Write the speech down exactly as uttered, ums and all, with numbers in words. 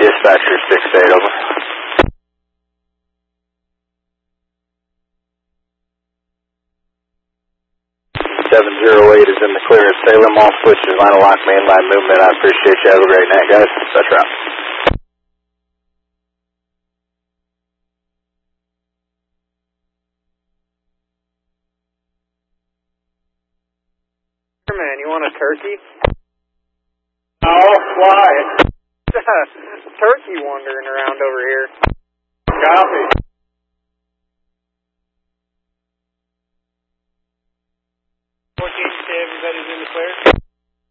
Dispatcher six eight, over. seven zero eight is in the clear at Salem. All switches, line of lock, mainline movement. I appreciate you. Have a great night, guys. Such route. Man, you want a turkey? Oh, why? Turkey wandering around over here. Copy. fourteen, everybody's in the clear.